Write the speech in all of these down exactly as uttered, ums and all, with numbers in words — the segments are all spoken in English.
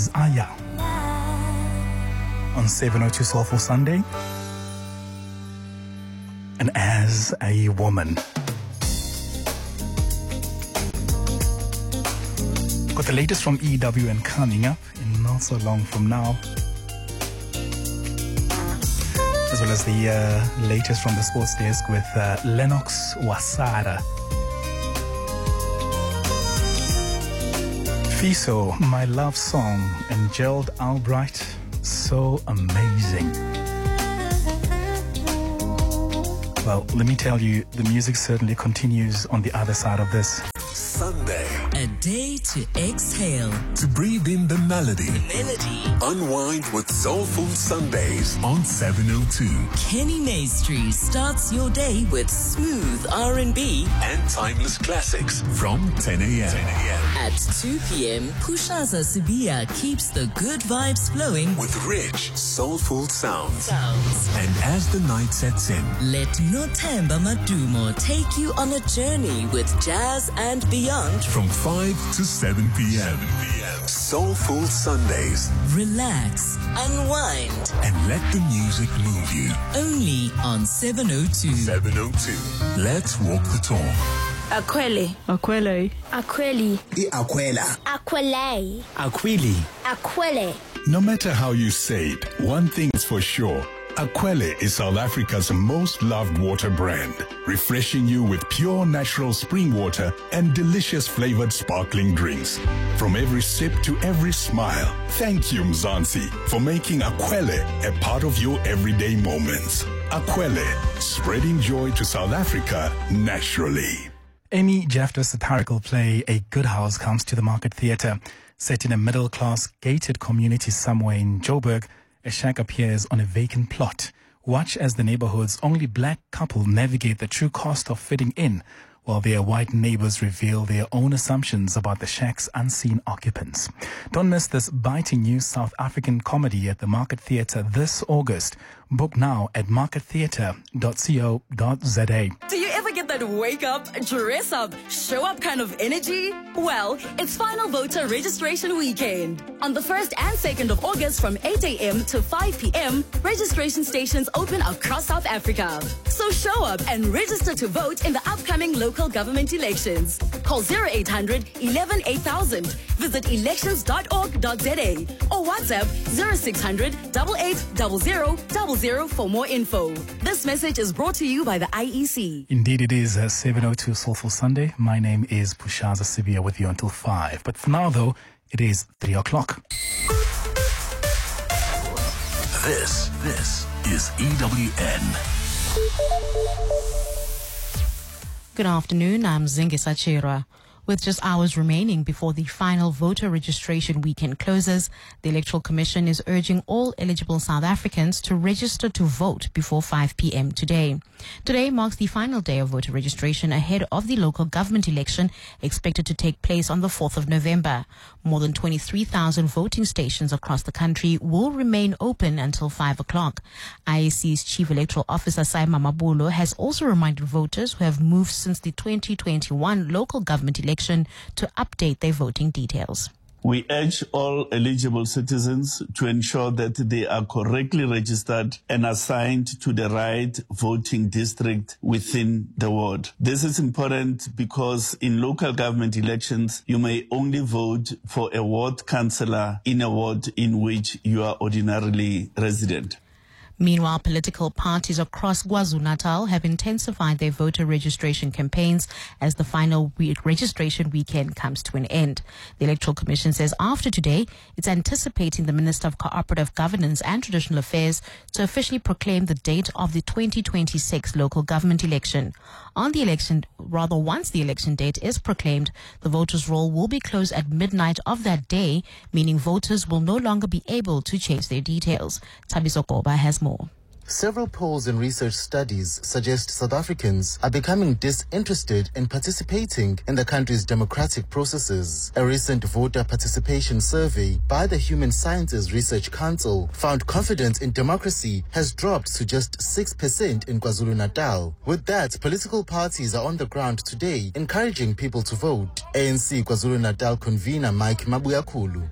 Aya on seven oh two Soulful Sunday. And as a woman, got the latest from E W N coming up in not so long from now, as well as the uh, latest from the sports desk with uh, Lennox Wasara. Fiso, My Love Song, and Gerald Albright, So Amazing. Well, let me tell you, the music certainly continues on the other side of this. Sunday. A day to exhale. To breathe in the melody. Melody. Unwind with Soulful Sundays on seven oh two. Kenny Maestri starts your day with smooth R and B and timeless classics from ten a.m. ten a.m. At two p.m., Pushaza Sibia keeps the good vibes flowing with rich, soulful sounds. sounds. And as the night sets in, let Nothemba Madumo take you on a journey with jazz and beyond from five to seven p.m. Soulful Sundays. Relax, unwind, and let the music move you. Only on seven oh two. seven oh two. Let's walk the talk. Aquele. Aquele. Aquele. Aquela. Aquele. Aquili. Aquele. No matter how you say it, one thing's for sure. Aquele is South Africa's most loved water brand, refreshing you with pure natural spring water and delicious flavored sparkling drinks. From every sip to every smile, thank you, Mzansi, for making Aquele a part of your everyday moments. Aquele, spreading joy to South Africa naturally. Amy Jeffter's satirical play A Good House comes to the Market Theatre. Set in a middle-class gated community somewhere in Joburg, a shack appears on a vacant plot. Watch as the neighborhood's only black couple navigate the true cost of fitting in, while their white neighbors reveal their own assumptions about the shack's unseen occupants. Don't miss this biting new South African comedy at the Market Theatre this August. Book now at market theatre dot co dot za. Do you ever get that wake up, dress up, show up kind of energy? Well, it's final voter registration weekend. On the first and second of August from eight a.m. to five p.m., registration stations open across South Africa. So show up and register to vote in the upcoming local government elections. Call zero eight hundred, eleven, eight thousand. Visit elections dot org dot za or WhatsApp zero six hundred, eight eight zero zero zero zero for more info. This message is brought to you by the I E C. Indeed, it is a seven oh two Soulful Sunday. My name is Pushaza Sibia with you until five. But for now, though, it is three o'clock. This, this is E W N. Good afternoon, I'm Zingisa Chirwa. With just hours remaining before the final voter registration weekend closes, the Electoral Commission is urging all eligible South Africans to register to vote before five p.m. today. Today marks the final day of voter registration ahead of the local government election expected to take place on the fourth of November. More than twenty-three thousand voting stations across the country will remain open until five o'clock. I E C's Chief Electoral Officer Saima Mabulo has also reminded voters who have moved since the twenty twenty-one local government election to update their voting details. We urge all eligible citizens to ensure that they are correctly registered and assigned to the right voting district within the ward. This is important because in local government elections, you may only vote for a ward councillor in a ward in which you are ordinarily resident. Meanwhile, political parties across KwaZulu-Natal have intensified their voter registration campaigns as the final week registration weekend comes to an end. The Electoral Commission says after today, it's anticipating the Minister of Cooperative Governance and Traditional Affairs to officially proclaim the date of the twenty twenty-six local government election. On the election, rather once the election date is proclaimed, the voters' roll will be closed at midnight of that day, meaning voters will no longer be able to change their details. Tabiso Koba has more. Several polls and research studies suggest South Africans are becoming disinterested in participating in the country's democratic processes. A recent voter participation survey by the Human Sciences Research Council found confidence in democracy has dropped to just six percent in KwaZulu-Natal. With that, political parties are on the ground today encouraging people to vote. A N C KwaZulu-Natal convener Mike Mabuyakulu.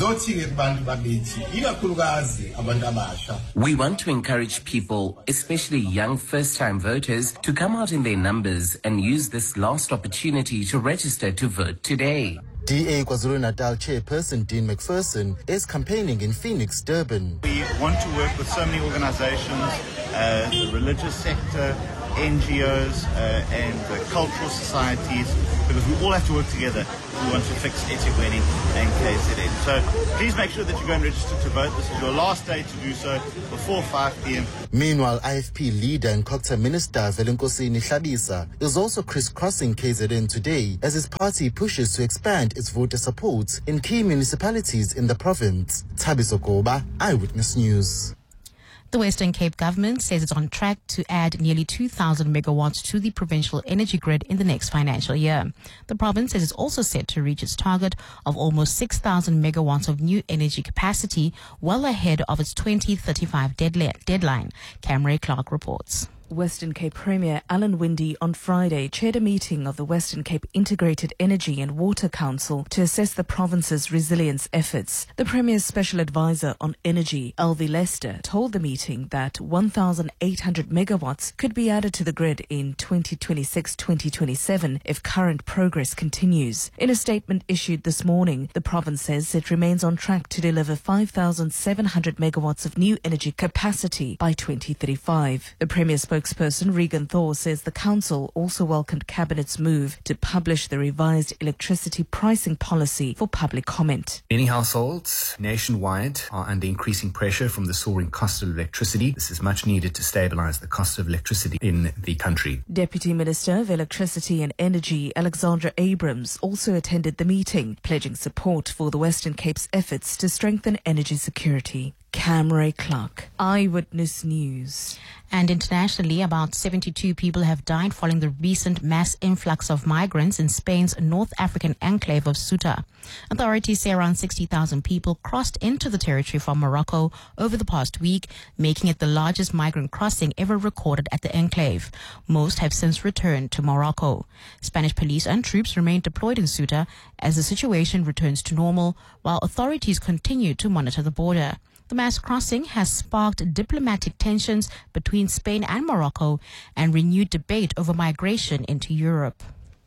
We want to encourage people, especially young first-time voters, to come out in their numbers and use this last opportunity to register to vote today. D A KwaZulu-Natal chairperson Dean McPherson is campaigning in Phoenix, Durban. We want to work with so many organizations, uh, the religious sector, N G Os, uh, and uh, cultural societies, because we all have to work together if we want to fix eThekwini and K Z N. So please make sure that you go and register to vote. This is your last day to do so before five p.m. Meanwhile, I F P leader and Cocta Minister Velenkosini Hlabisa is also crisscrossing K Z N today as his party pushes to expand its voter support in key municipalities in the province. Thabiso Goba, Eyewitness News. The Western Cape government says it's on track to add nearly two thousand megawatts to the provincial energy grid in the next financial year. The province says it's also set to reach its target of almost six thousand megawatts of new energy capacity, well ahead of its twenty thirty-five deadline. Camry Clark reports. Western Cape Premier Alan Winde on Friday chaired a meeting of the Western Cape Integrated Energy and Water Council to assess the province's resilience efforts. The Premier's Special Advisor on Energy, Alvi Lester, told the meeting that one thousand eight hundred megawatts could be added to the grid in twenty twenty-six to twenty twenty-seven if current progress continues. In a statement issued this morning, the province says it remains on track to deliver five thousand seven hundred megawatts of new energy capacity by twenty thirty-five. The Premier's spokesperson Regan Thor says the council also welcomed Cabinet's move to publish the revised electricity pricing policy for public comment. Many households nationwide are under increasing pressure from the soaring cost of electricity. This is much needed to stabilize the cost of electricity in the country. Deputy Minister of Electricity and Energy Alexandra Abrams also attended the meeting, pledging support for the Western Cape's efforts to strengthen energy security. Camry Clark, Eyewitness News. And internationally, about seventy-two people have died following the recent mass influx of migrants in Spain's North African enclave of Ceuta. Authorities say around sixty thousand people crossed into the territory from Morocco over the past week, making it the largest migrant crossing ever recorded at the enclave. Most have since returned to Morocco. Spanish police and troops remain deployed in Ceuta as the situation returns to normal, while authorities continue to monitor the border. The mass crossing has sparked diplomatic tensions between Spain and Morocco and renewed debate over migration into Europe.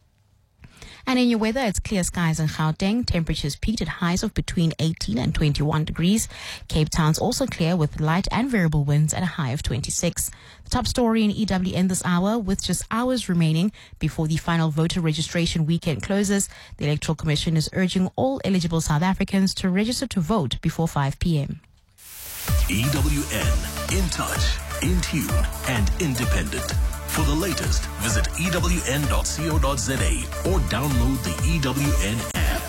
And in your weather, it's clear skies in Gauteng. Temperatures peaked at highs of between eighteen and twenty-one degrees. Cape Town's also clear with light and variable winds at a high of twenty-six. The top story in E W N this hour, with just hours remaining before the final voter registration weekend closes, the Electoral Commission is urging all eligible South Africans to register to vote before five p.m. E W N, in touch, in tune, and independent. For the latest, visit E W N dot co dot za or download the E W N app.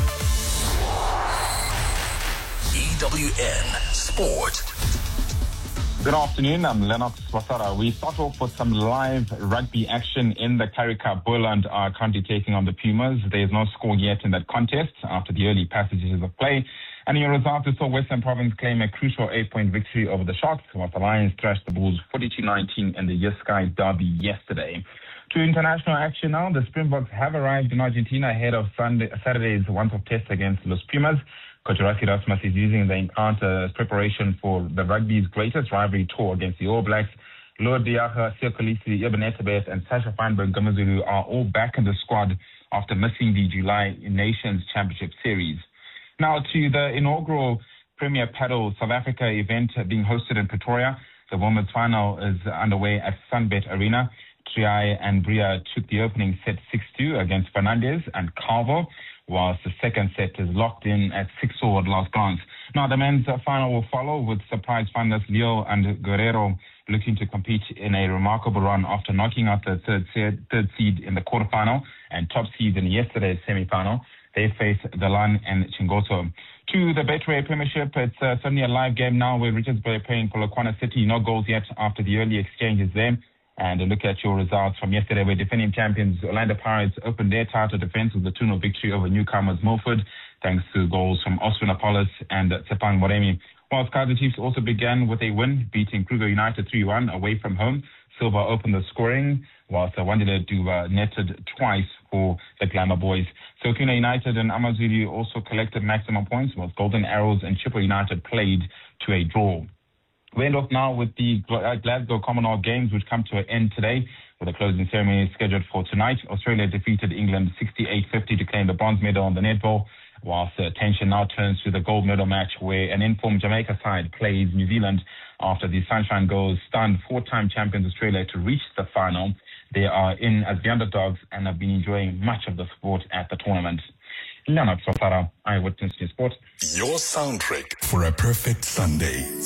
E W N Sport. Good afternoon, I'm Lennox Wasara. We start off with some live rugby action in the Currie Cup. Boland are currently taking on the Pumas. There is no score yet in that contest after the early passages of play. And in your result, we saw Western Province claim a crucial eight-point victory over the Sharks, while the Lions thrashed the Bulls forty-two nineteen in the Yeskai Derby yesterday. To international action now, the Springboks have arrived in Argentina ahead of Sunday, Saturday's one-off test against Los Pumas. Coach Rassi Rasmus is using the encounter as preparation for the rugby's greatest rivalry tour against the All Blacks. Lord Diaga, Sirkolisi, Ibn Etabeth, and Sasha Feinberg Gamazulu are all back in the squad after missing the July Nations Championship Series. Now to the inaugural Premier Paddle South Africa event being hosted in Pretoria. The women's final is underway at Sunbet Arena. Triai and Bria took the opening set six two against Fernandez and Carver, whilst the second set is locked in at six all at last glance. Now the men's final will follow with surprise finalists Leo and Guerrero looking to compete in a remarkable run after knocking out the third, seed, third seed in the quarterfinal and top seed in yesterday's semi-final. They face Galan and Chingoto. To the Betway Premiership, it's uh, certainly a live game now where Richards Bay are playing Polokwane City. No goals yet after the early exchanges there. And a look at your results from yesterday, where defending champions Orlando Pirates opened their title defense with a two nil victory over newcomers Milford, thanks to goals from Oswin Apollos and Tsepang Moremi. Whilst Kaizer Chiefs also began with a win, beating Kruger United three one away from home. Silva opened the scoring, whilst Wandile Duva netted twice for the Glamour Boys. So Kuna United and Amazulu also collected maximum points, whilst Golden Arrows and Chipper United played to a draw. We end off now with the Glasgow Commonwealth Games, which come to an end today, with a closing ceremony scheduled for tonight. Australia defeated England sixty-eight fifty to claim the bronze medal on the netball, whilst the attention now turns to the gold medal match, where an informed Jamaica side plays New Zealand after the Sunshine Girls stunned four-time champions Australia to reach the final. They are in as the underdogs and have been enjoying much of the sport at the tournament. Leonard Sotara, Eyewitness News Sport. Your soundtrack for a perfect Sunday.